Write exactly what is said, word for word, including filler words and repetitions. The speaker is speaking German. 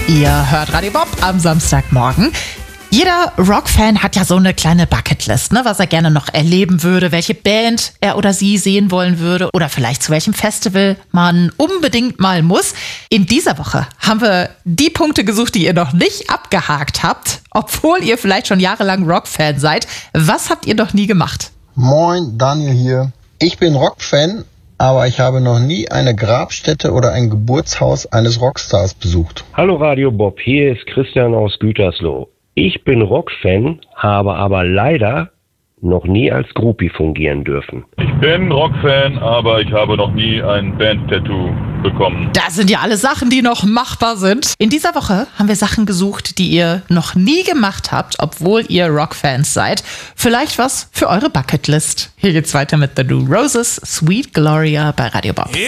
Ihr hört Radio Bob am Samstagmorgen. Jeder Rockfan hat ja so eine kleine Bucketlist, ne, was er gerne noch erleben würde, welche Band er oder sie sehen wollen würde oder vielleicht zu welchem Festival man unbedingt mal muss. In dieser Woche haben wir die Punkte gesucht, die ihr noch nicht abgehakt habt, obwohl ihr vielleicht schon jahrelang Rockfan seid. Was habt ihr noch nie gemacht? Moin, Daniel hier. Ich bin Rockfan, aber ich habe noch nie eine Grabstätte oder ein Geburtshaus eines Rockstars besucht. Hallo Radio Bob, hier ist Christian aus Gütersloh. Ich bin Rockfan, habe aber leider noch nie als Groupie fungieren dürfen. Ich bin Rockfan, aber ich habe noch nie ein Band-Tattoo bekommen. Das sind ja alle Sachen, die noch machbar sind. In dieser Woche haben wir Sachen gesucht, die ihr noch nie gemacht habt, obwohl ihr Rockfans seid. Vielleicht was für eure Bucketlist. Hier geht's weiter mit The New Roses, Sweet Gloria bei Radio Bob.